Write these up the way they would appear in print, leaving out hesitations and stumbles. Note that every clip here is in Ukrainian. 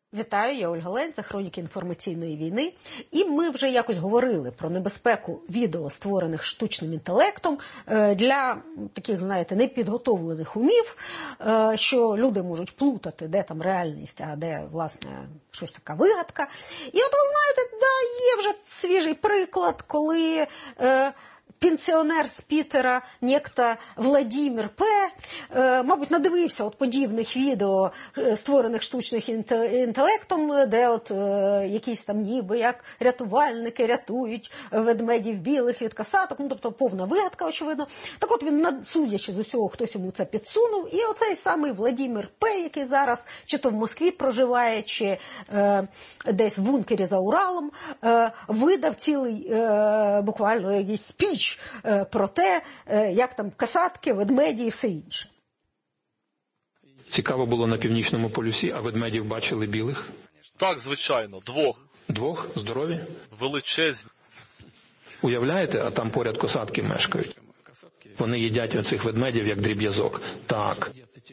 Вітаю, я Ольга Лень, це «Хроніки інформаційної війни». І ми вже якось говорили про небезпеку відео, створених штучним інтелектом, для таких, знаєте, непідготовлених умів, що люди можуть плутати, де там реальність, а де, власне, щось така вигадка. І от ви знаєте, да, є вже свіжий приклад, коли пенсіонер з Пітера, некто Владимир П., мабуть, надивився от подібних відео, створених штучним інтелектом, де от якісь там ніби як рятувальники рятують ведмедів білих від касаток, ну, тобто повна вигадка, очевидно. Так от він, судячи з усього, хтось йому це підсунув, і оцей самий Владимир П., який зараз чи то в Москві проживає, чи десь в бункері за Уралом, видав цілий буквально якийсь спіч про те, як там касатки, ведмеді і все інше. Цікаво було на Північному полюсі, а ведмедів бачили білих? Так, звичайно, двох. Двох? Здорові? Величезні. Уявляєте, а там поряд косатки мешкають. Вони їдять оцих ведмедів, як дріб'язок. Так.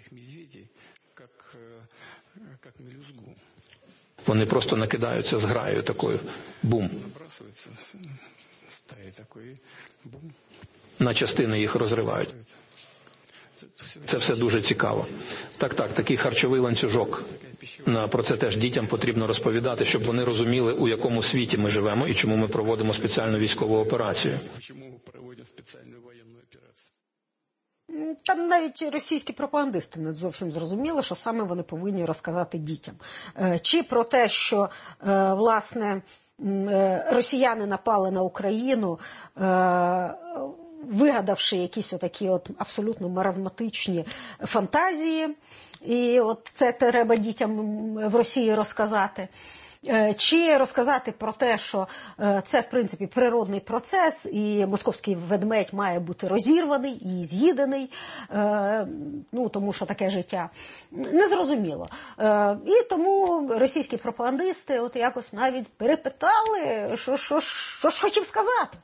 Вони просто накидаються з граєю такою. Бум. На частини їх розривають. Це все дуже цікаво. Так, такий харчовий ланцюжок. Про це теж дітям потрібно розповідати, щоб вони розуміли, у якому світі ми живемо і чому ми проводимо спеціальну військову операцію. Там навіть російські пропагандисти не зовсім зрозуміли, що саме вони повинні розказати дітям. Чи про те, що, власне, росіяни напали на Україну, вигадавши якісь отакі от абсолютно маразматичні фантазії, і от це треба дітям в Росії розказати. Чи розказати про те, що це, в принципі, природний процес, і московський ведмедь має бути розірваний і з'їдений, ну, тому що таке життя. Незрозуміло. І тому російські пропагандисти от якось навіть перепитали, що ж хотів сказати.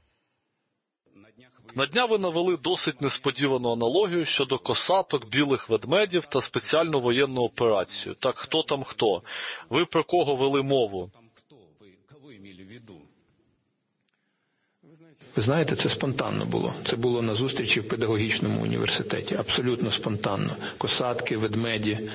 На днях ви навели досить несподівану аналогію щодо косаток, білих ведмедів та спеціальну воєнну операцію. Так хто там хто? Ви про кого вели мову? Ви знаєте, це спонтанно було. Це було на зустрічі в педагогічному університеті. Абсолютно спонтанно. Косатки, ведмеді.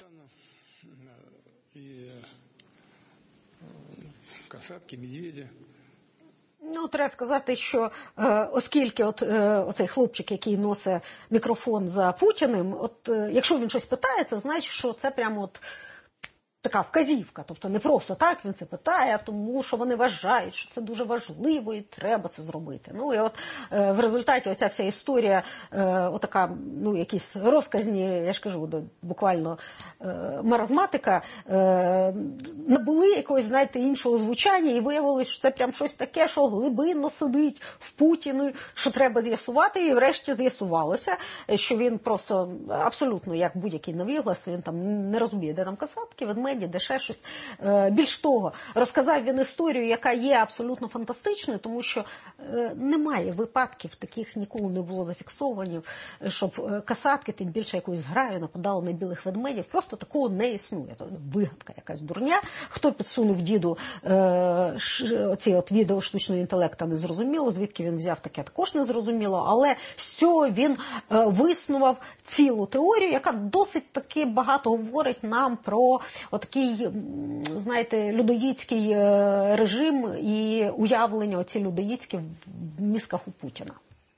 Косатки, медведі. Ну, треба сказати, що оскільки оцей хлопчик, який носить мікрофон за Путіним, якщо він щось питає, це значить, що це прямо така вказівка. Тобто не просто так він це питає, а тому що вони вважають, що це дуже важливо і треба це зробити. Ну і в результаті оця вся історія, отака, ну, якісь розказні, я ж кажу, буквально маразматика, набули якогось, знаєте, іншого звучання і виявилось, що це прям щось таке, що глибинно сидить в Путіні, що треба з'ясувати, і врешті з'ясувалося, що він просто абсолютно, як будь-який навіглас, він там не розуміє, де там касатки, ведмеді, де ще щось. Більш того, розказав він історію, яка є абсолютно фантастичною, тому що немає випадків, таких ніколи не було зафіксовані, щоб касатки, тим більше якоюсь граю, нападали на білих ведмедів. Просто такого не існує. Вигадка якась дурня. Хто підсунув діду оці відео штучного інтелекту, не зрозуміло, звідки він взяв таке, також не зрозуміло, але з цього він виснував цілу теорію, яка досить таки багато говорить нам про такий, знаєте, людоїдський режим і уявлення оці людоїдські в мізках у Путіна.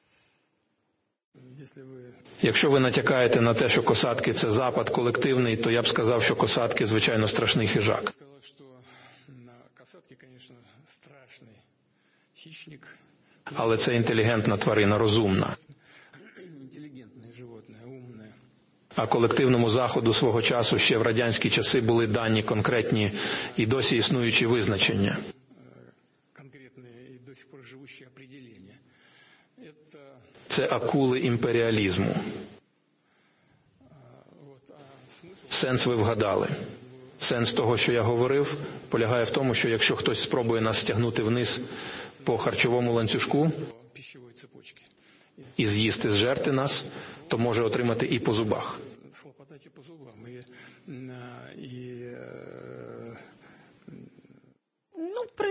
Якщо ви натякаєте на те, що косатки – це Запад колективний, то я б сказав, що косатки, звичайно, страшний хижак. Але це інтелігентна тварина, розумна. А колективному Заходу свого часу ще в радянські часи були дані конкретні і досі існуючі визначення. Це акули імперіалізму. Сенс ви вгадали. Сенс того, що я говорив, полягає в тому, що якщо хтось спробує нас стягнути вниз по харчовому ланцюжку і з'їсти, зжерти нас, то може отримати і по зубах.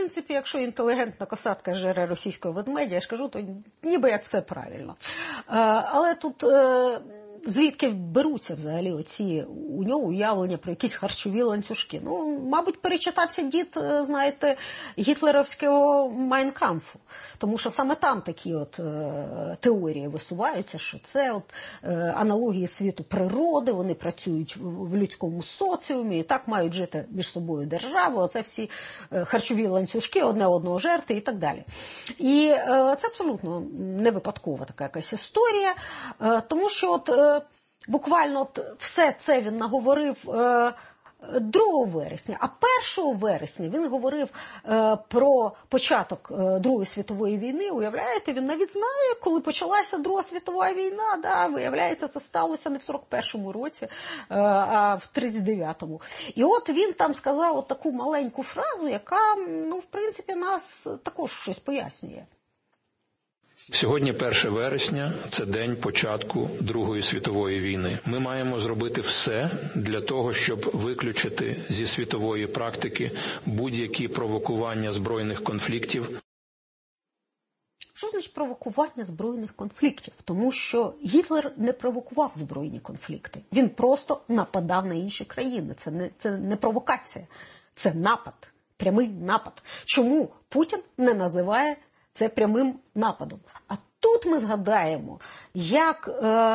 принципі, якщо інтелігентна косатка жере російського ведмедя, я ж кажу, то ніби як все правильно. Але тут звідки беруться взагалі оці у нього уявлення про якісь харчові ланцюжки? Ну, мабуть, перечитався дід, знаєте, гітлерівського «Майнкамфу». Тому що саме там такі от теорії висуваються, що це от аналогії світу природи, вони працюють в людському соціумі і так мають жити між собою держави, оце всі харчові ланцюжки, одне одного жерти і так далі. І це абсолютно не випадкова така якась історія, тому що от буквально от все це він наговорив 2 вересня, а 1 вересня він говорив про початок Другої світової війни. Уявляєте, він навіть знає, коли почалася Друга світова війна. Да, виявляється, це сталося не в 41-му році, а в 39-му. І от він там сказав от таку маленьку фразу, яка, ну, в принципі, нас також щось пояснює. Сьогодні 1 вересня – це день початку Другої світової війни. Ми маємо зробити все для того, щоб виключити зі світової практики будь-які провокування збройних конфліктів. Що значить провокування збройних конфліктів? Тому що Гітлер не провокував збройні конфлікти. Він просто нападав на інші країни. Це не провокація, це напад, прямий напад. Чому Путін не називає це прямим нападом? А тут ми згадаємо, як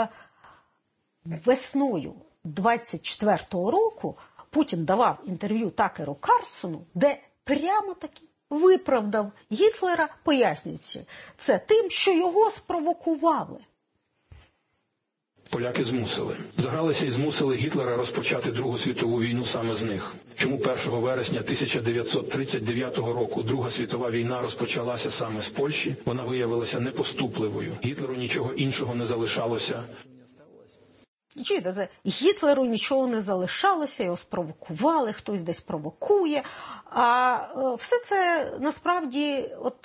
весною 24-го року Путін давав інтерв'ю Такеру Карлсону, де прямо таки виправдав Гітлера, пояснюючи це тим, що його спровокували. Поляки змусили. Загралися і змусили Гітлера розпочати Другу світову війну саме з них. Чому 1 вересня 1939 року Друга світова війна розпочалася саме з Польщі? Вона виявилася непоступливою. Гітлеру нічого іншого не залишалося. Чуєте, це Гітлеру нічого не залишалося, його спровокували, хтось десь провокує. А все це насправді,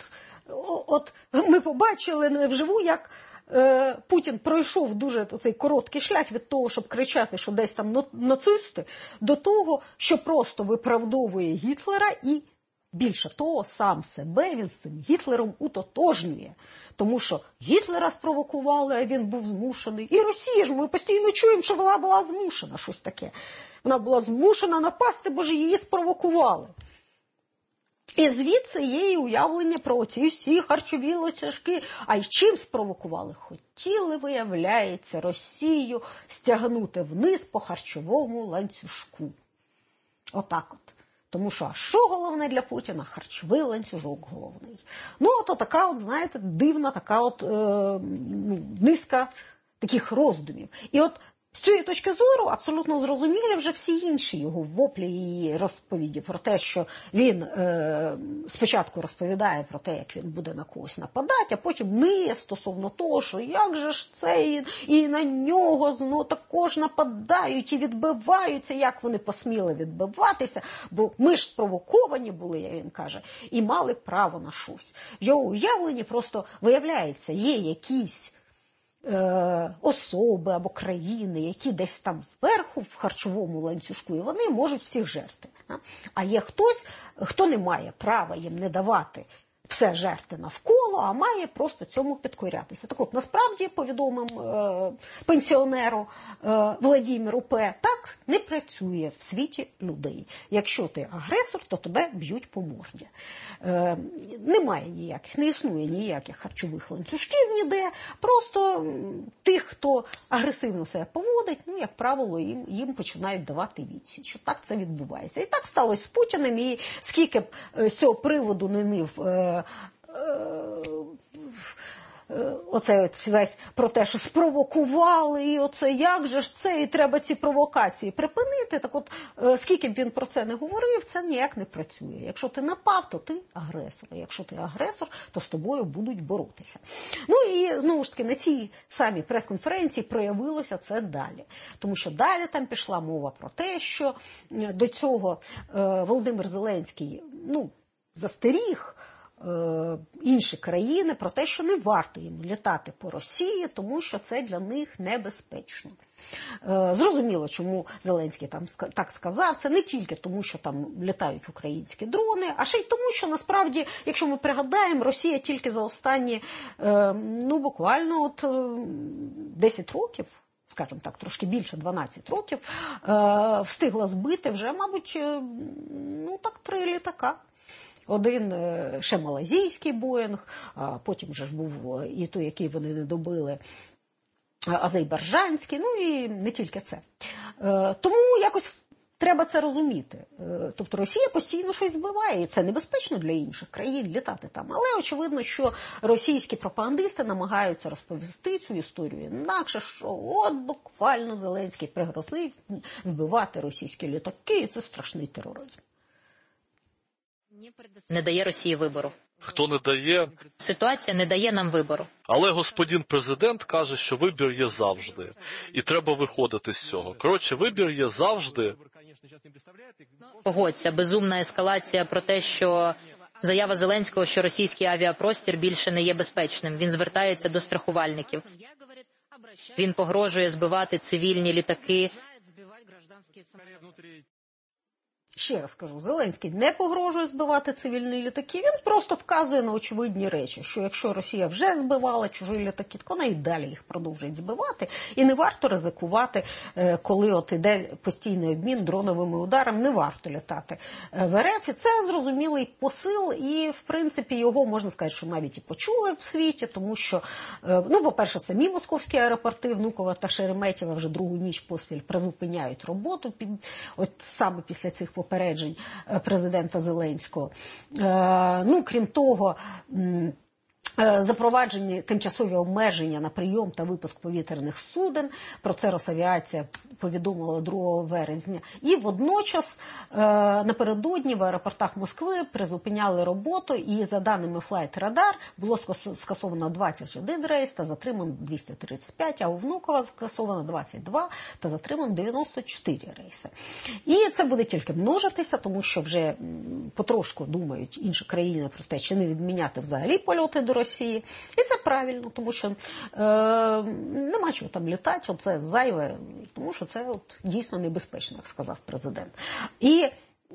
от ми побачили вживу, як Путін пройшов дуже цей короткий шлях від того, щоб кричати, що десь там нацисти, до того, що просто виправдовує Гітлера і, більше того, сам себе він з цим Гітлером утотожнює. Тому що Гітлера спровокували, а він був змушений. І Росія ж, ми постійно чуємо, що вона була змушена, щось таке. Вона була змушена напасти, бо ж її спровокували. І звідси є і уявлення про ці всі харчові ланцюжки. А й чим спровокували? Хотіли, виявляється, Росію стягнути вниз по харчовому ланцюжку. Отак от. Тому що, а що головне для Путіна? Харчовий ланцюжок головний. Ну, от така от, знаєте, дивна така от низка таких роздумів. І от з цієї точки зору абсолютно зрозуміли вже всі інші його воплі і розповіді про те, що він спочатку розповідає про те, як він буде на когось нападати, а потім ниє стосовно того, що як же ж це і на нього також нападають і відбиваються, як вони посміли відбиватися, бо ми ж спровоковані були, як він каже, і мали право на щось. В його уявленні просто виявляється, є якісь особи або країни, які десь там вверху в харчовому ланцюжку, і вони можуть всіх жерти. А є хтось, хто не має права їм не давати все жерти навколо, а має просто цьому підкорятися. Так от, насправді, повідомим пенсіонеру Владимиру П., так не працює в світі людей. Якщо ти агресор, то тебе б'ють по морді. Немає ніяких, не існує ніяких харчових ланцюжків ніде, просто тих, хто агресивно себе поводить, ну, як правило, їм починають давати відсіч. Що так це відбувається. І так сталося з Путіним, і скільки б з цього приводу не нив оце весь про те, що спровокували, і оце як же ж це, і треба ці провокації припинити. Так от, скільки б він про це не говорив, це ніяк не працює. Якщо ти напав, то ти агресор. А якщо ти агресор, то з тобою будуть боротися. Ну і, знову ж таки, на цій самій прес-конференції проявилося це далі. Тому що далі там пішла мова про те, що до цього Володимир Зеленський, застеріг інші країни про те, що не варто їм літати по Росії, тому що це для них небезпечно. Зрозуміло, чому Зеленський там так сказав. Це не тільки тому, що там літають українські дрони, а ще й тому, що насправді, якщо ми пригадаємо, Росія тільки за останні, буквально 10 років, скажімо так, трошки більше 12 років, встигла збити вже, мабуть, 3 літака. Один ще малайзійський Боїнг, а потім вже ж був і той, який вони не добили, азербайджанський, і не тільки це. Тому якось треба це розуміти. Тобто Росія постійно щось збиває, і це небезпечно для інших країн літати там. Але очевидно, що російські пропагандисти намагаються розповісти цю історію інакше, що от буквально Зеленський пригрозив збивати російські літаки, і це страшний тероризм. Не дає Росії вибору. Хто не дає? Ситуація не дає нам вибору. Але господин президент каже, що вибір є завжди. І треба виходити з цього. Коротше, вибір є завжди. Погодься, безумна ескалація про те, що заява Зеленського, що російський авіапростір більше не є безпечним. Він звертається до страхувальників. Він погрожує збивати цивільні літаки. Ще раз кажу, Зеленський не погрожує збивати цивільні літаки, він просто вказує на очевидні речі, що якщо Росія вже збивала чужі літаки, то вона і далі їх продовжує збивати, і не варто ризикувати, коли от іде постійний обмін дроновими ударами, не варто літати в РФ, і це зрозумілий посил, і в принципі його, можна сказати, що навіть і почули в світі, тому що, по-перше, самі московські аеропорти Внуково та Шереметьєво вже другу ніч поспіль призупиняють роботу, от саме після цих попереджень президента Зеленського. Крім того, запроваджені тимчасові обмеження на прийом та випуск повітряних суден. Про це Росавіація повідомила 2 березня. І водночас напередодні в аеропортах Москви призупиняли роботу, і за даними Flight Radar було скасовано 21 рейс та затримано 235, а у Внуково скасовано 22 та затримано 94 рейси. І це буде тільки множитися, тому що вже потрошку думають інші країни про те, чи не відміняти взагалі польоти до Росії. І це правильно, тому що нема чого там літати, оце зайве, тому що це дійсно небезпечно, як сказав президент. І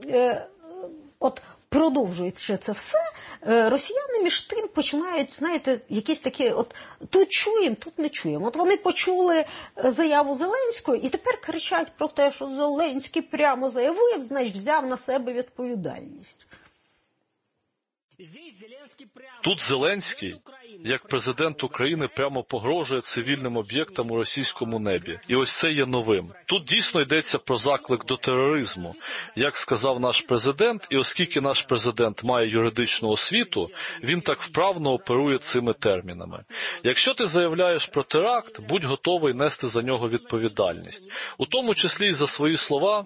продовжуючи це все, росіяни між тим починають, знаєте, якісь такі, тут чуємо, тут не чуємо. От вони почули заяву Зеленського і тепер кричать про те, що Зеленський прямо заявив, значить взяв на себе відповідальність. Тут Зеленський, як президент України, прямо погрожує цивільним об'єктам у російському небі. І ось це є новим. Тут дійсно йдеться про заклик до тероризму. Як сказав наш президент, і оскільки наш президент має юридичну освіту, він так вправно оперує цими термінами. Якщо ти заявляєш про теракт, будь готовий нести за нього відповідальність. У тому числі і за свої слова.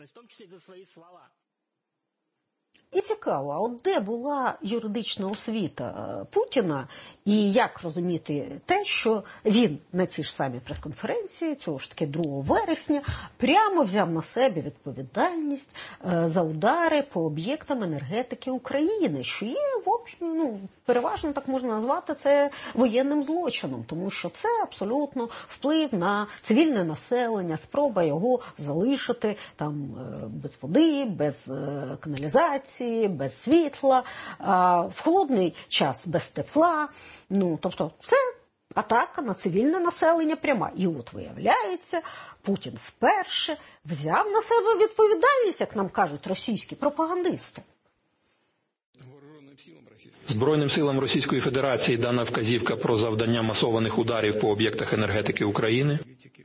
І цікаво, а от де була юридична освіта Путіна і як розуміти те, що він на цій ж самій прес-конференції, цього ж таки 2 вересня, прямо взяв на себе відповідальність за удари по об'єктам енергетики України, що є, в общем, переважно так можна назвати це воєнним злочином, тому що це абсолютно вплив на цивільне населення, спроба його залишити там без води, без каналізації, без світла, в холодний час без тепла. Тобто це атака на цивільне населення пряма. І от виявляється, Путін вперше взяв на себе відповідальність, як нам кажуть російські пропагандисти. Збройним силам Російської Федерації дана вказівка про завдання масованих ударів по об'єктах енергетики України.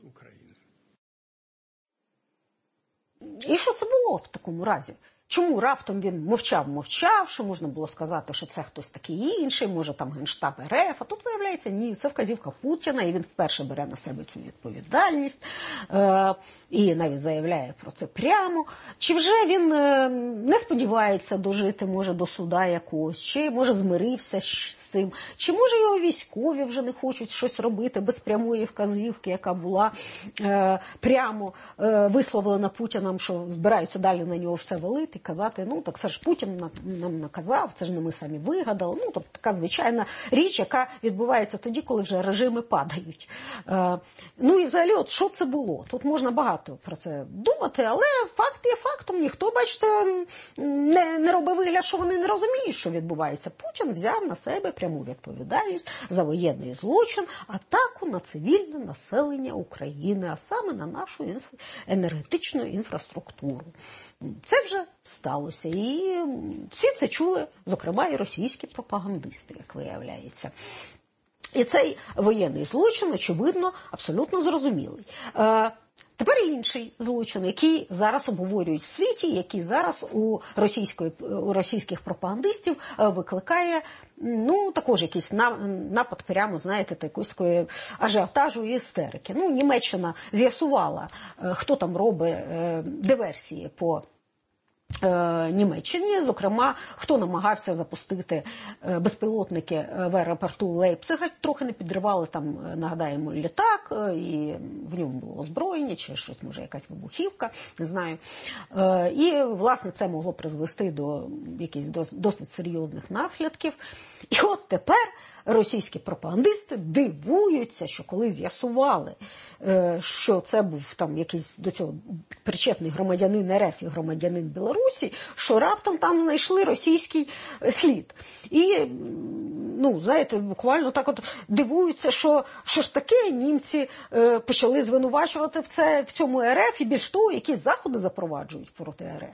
І що це було в такому разі? Чому раптом він мовчав, що можна було сказати, що це хтось такий інший, може там Генштаб РФ, а тут виявляється, ні, це вказівка Путіна, і він вперше бере на себе цю відповідальність, і навіть заявляє про це прямо. Чи вже він не сподівається дожити, може, до суда якогось, чи, може, змирився з цим, чи, може, його військові вже не хочуть щось робити без прямої вказівки, яка була прямо висловлена Путіним, що збираються далі на нього все валити. казати, ну так це ж Путін нам наказав, це ж не ми самі вигадали. Ну, тобто така звичайна річ, яка відбувається тоді, коли вже режими падають. Ну і взагалі, от що це було? Тут можна багато про це думати, але факт є фактом. Ніхто, бачите, не робив вигляд, що вони не розуміють, що відбувається. Путін взяв на себе пряму відповідальність за воєнний злочин, атаку на цивільне населення України, а саме на нашу енергетичну інфраструктуру. Це вже сталося. І всі це чули, зокрема і російські пропагандисти, як виявляється. І цей воєнний злочин, очевидно, абсолютно зрозумілий. Тепер інший злочин, який зараз обговорюють в світі, який зараз у російських пропагандистів викликає, ну, також якийсь напад прямо, знаєте, такої ажіотажу і істерики. Ну, Німеччина з'ясувала, хто там робить диверсії по Німеччині, зокрема, хто намагався запустити безпілотники в аеропорту Лейпцига, трохи не підривали там, нагадаємо, літак, і в ньому було озброєння, чи щось, може, якась вибухівка, не знаю. І, власне, це могло призвести до якихось досить серйозних наслідків. І от тепер російські пропагандисти дивуються, що коли з'ясували, що це був там якийсь до цього причетний громадянин РФ і громадянин Білорусі, що раптом там знайшли російський слід. І, ну, знаєте, буквально так от дивуються, що ж таке, німці почали звинувачувати в цьому РФ і більш того, якісь заходи запроваджують проти РФ.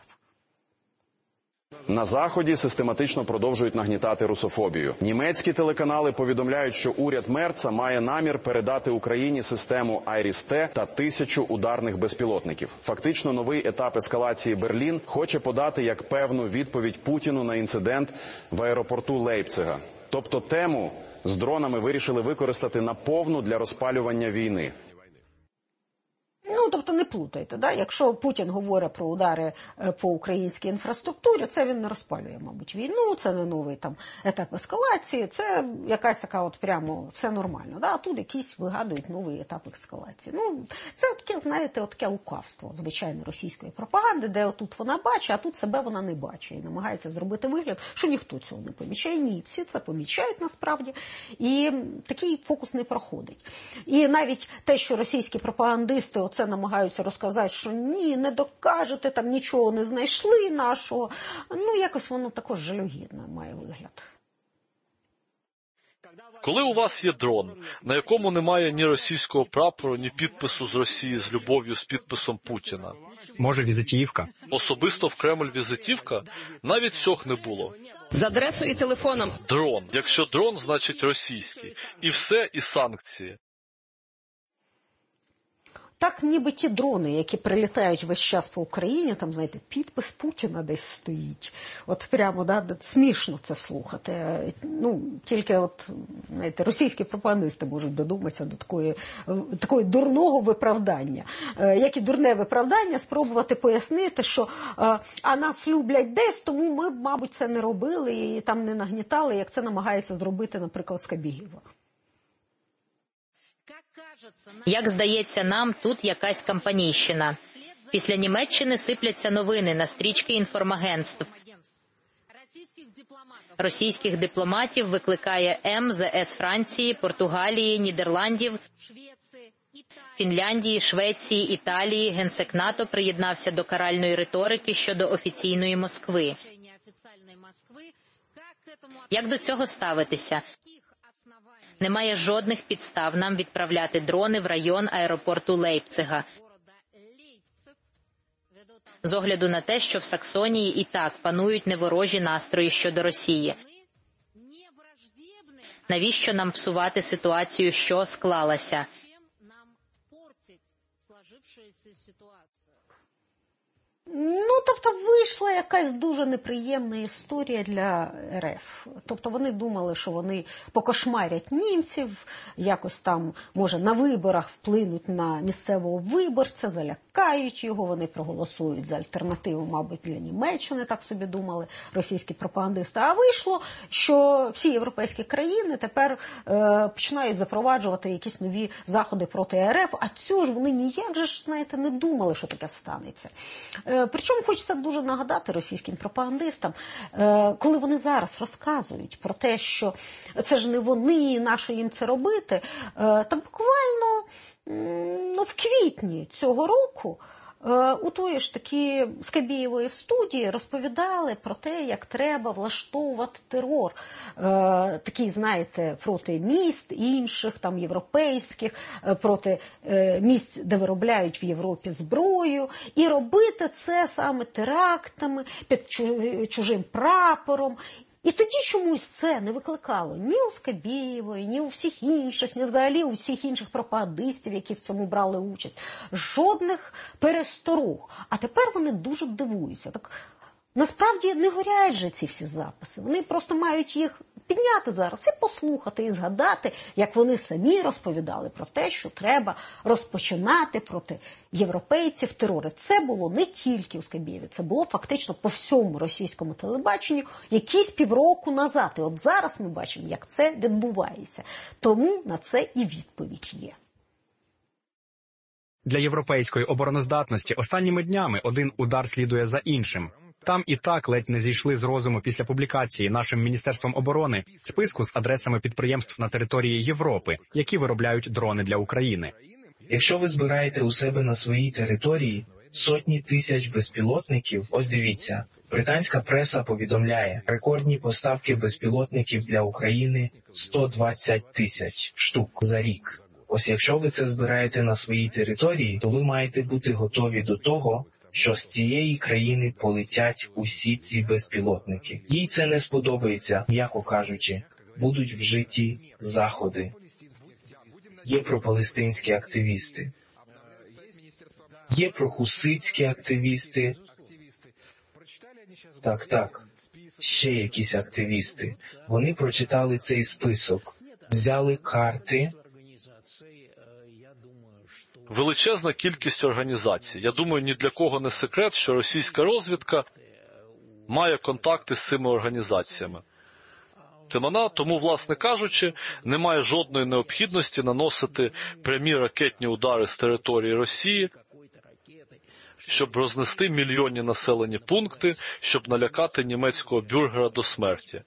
На Заході систематично продовжують нагнітати русофобію. Німецькі телеканали повідомляють, що уряд Мерца має намір передати Україні систему Айріс-Т та 1000 ударних безпілотників. Фактично, новий етап ескалації Берлін хоче подати як певну відповідь Путіну на інцидент в аеропорту Лейпцига. Тобто тему з дронами вирішили використати наповну для розпалювання війни. Ну, тобто не плутайте, да? Якщо Путін говорить про удари по українській інфраструктурі, це він не розпалює, мабуть, війну, це не новий там етап ескалації, це якась така от прямо все нормально, да? А тут якісь вигадують новий етап ескалації. Ну, це таке, знаєте, таке лукавство, звичайно, російської пропаганди, де отут вона бачить, а тут себе вона не бачить і намагається зробити вигляд, що ніхто цього не помічає. Ні, всі це помічають насправді, і такий фокус не проходить. І навіть те, що російські пропагандисти це намагаються розказати, що ні, не докажете, там нічого не знайшли нашого. Ну, якось воно також жалюгідно має вигляд. Коли у вас є дрон, на якому немає ні російського прапору, ні підпису з Росії з любов'ю з підписом Путіна. Може, візитівка? Особисто в Кремль візитівка? Навіть цього не було. З адресою і телефоном. Дрон. Якщо дрон, значить російський. І все, і санкції. Так ніби ті дрони, які прилітають весь час по Україні, там, знаєте, підпис Путіна десь стоїть. От прямо, да, смішно це слухати. Ну, тільки от, знаєте, російські пропагандисти можуть додуматися до такої дурного виправдання. Як і дурне виправдання, спробувати пояснити, що а нас люблять десь, тому ми, мабуть, це не робили і там не нагнітали, як це намагається зробити, наприклад, Скабєєва. Як здається нам, тут якась кампанійщина. Після Німеччини сипляться новини на стрічки інформагентств. Російських дипломатів викликає МЗС Франції, Португалії, Нідерландів, Фінляндії, Швеції, Італії. Генсек НАТО приєднався до каральної риторики щодо офіційної Москви. Як до цього ставитися? Немає жодних підстав нам відправляти дрони в район аеропорту Лейпцига. З огляду на те, що в Саксонії і так панують неворожі настрої щодо Росії. Навіщо нам псувати ситуацію, що склалася? Ну, тобто, вийшла якась дуже неприємна історія для РФ. Тобто, вони думали, що вони покошмарять німців, якось там, може, на виборах вплинуть на місцевого виборця, залякають його, вони проголосують за альтернативу, мабуть, для Німеччини, так собі думали російські пропагандисти. А вийшло, що всі європейські країни тепер починають запроваджувати якісь нові заходи проти РФ, а цього ж вони ніяк же, знаєте, не думали, що таке станеться. Причому хочеться дуже нагадати російським пропагандистам, коли вони зараз розказують про те, що це ж не вони, нащо їм це робити, та буквально в квітні цього року у тої ж таки Скабєєвої в студії розповідали про те, як треба влаштовувати терор. Такий, знаєте, проти міст інших, там європейських, проти місць, де виробляють в Європі зброю. І робити це саме терактами, під чужим прапором. І тоді чомусь це не викликало ні у Скабєєвої, ні у всіх інших, ні взагалі у всіх інших пропагандистів, які в цьому брали участь. Жодних пересторог. А тепер вони дуже дивуються. Так насправді не горять же ці всі записи. Вони просто мають їх підняти зараз і послухати, і згадати, як вони самі розповідали про те, що треба розпочинати проти європейців терори. Це було не тільки у Скабєєві, це було фактично по всьому російському телебаченню якісь півроку назад. І от зараз ми бачимо, як це відбувається. Тому на це і відповідь є. Для європейської обороноздатності останніми днями один удар слідує за іншим. Там і так ледь не зійшли з розуму після публікації нашим Міністерством оборони списку з адресами підприємств на території Європи, які виробляють дрони для України. Якщо ви збираєте у себе на своїй території сотні тисяч безпілотників, ось дивіться, британська преса повідомляє, рекордні поставки безпілотників для України – 120 тисяч штук за рік. Ось якщо ви це збираєте на своїй території, то ви маєте бути готові до того, що з цієї країни полетять усі ці безпілотники. Їй це не сподобається, м'яко кажучи, будуть вжиті заходи. Є пропалестинські активісти, є прохуситські активісти, так, ще якісь активісти. Вони прочитали цей список, взяли карти. Величезна кількість організацій. Я думаю, ні для кого не секрет, що російська розвідка має контакти з цими організаціями. Тому, власне кажучи, немає жодної необхідності наносити прямі ракетні удари з території Росії, щоб рознести мільйонні населені пункти, щоб налякати німецького бюргера до смерті.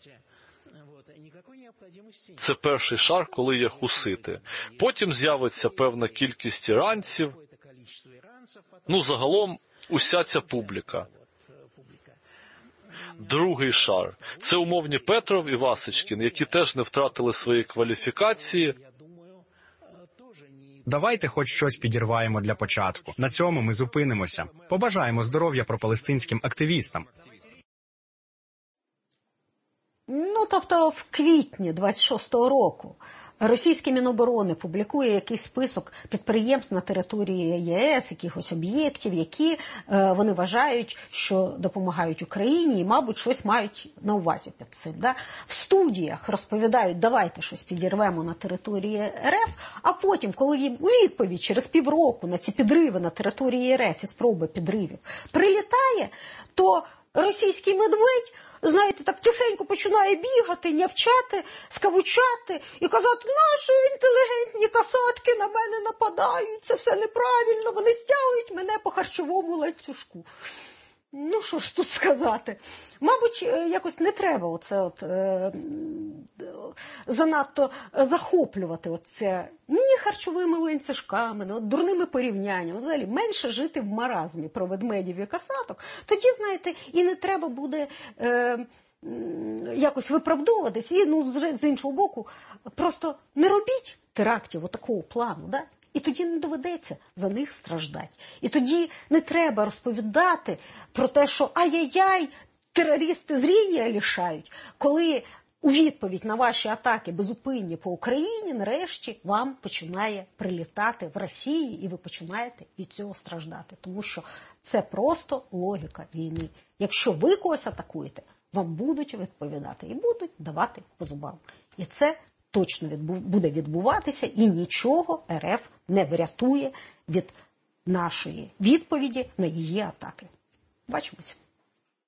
Це перший шар, коли є хусити. Потім з'явиться певна кількість іранців. Загалом, уся ця публіка. Другий шар – це умовні Петров і Васечкін, які теж не втратили свої кваліфікації. Давайте хоч щось підірваємо для початку. На цьому ми зупинимося. Побажаємо здоров'я пропалестинським активістам. Тобто в квітні 26-го року російське Міноборони публікує якийсь список підприємств на території ЄС, якихось об'єктів, які вони вважають, що допомагають Україні і, мабуть, щось мають на увазі під цим. Да? В студіях розповідають, давайте щось підірвемо на території РФ, а потім, коли їм у відповідь через півроку на ці підриви на території РФ і спроби підривів прилітає, то російський медведь, знаєте, так тихенько починає бігати, нявчати, скавучати і казати, наші інтелігентні касатки на мене нападають, це все неправильно, вони стягують мене по харчовому ланцюжку. Що ж тут сказати? Мабуть, якось не треба занадто захоплювати ні харчовими ланцюжками, дурними порівняннями. Взагалі, менше жити в маразмі про ведмедів і касаток. Тоді, знаєте, і не треба буде якось виправдовуватись. І, з іншого боку, просто не робіть терактів такого плану, да? І тоді не доведеться за них страждати. І тоді не треба розповідати про те, що ай-яй-яй, терористи зріння лишають, коли у відповідь на ваші атаки безупинні по Україні, нарешті вам починає прилітати в Росії, і ви починаєте від цього страждати. Тому що це просто логіка війни. Якщо ви когось атакуєте, вам будуть відповідати і будуть давати по зубам. І це точно буде відбуватися, і нічого РФ не врятує від нашої відповіді на її атаки. Бачимося.